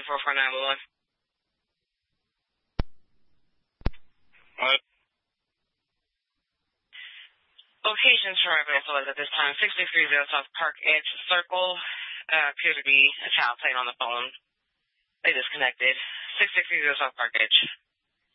911. What? Locations for evidence at this time. 6330 South Park Edge Circle. Appears to be a child playing on the phone. They disconnected. 6630 South Park Edge.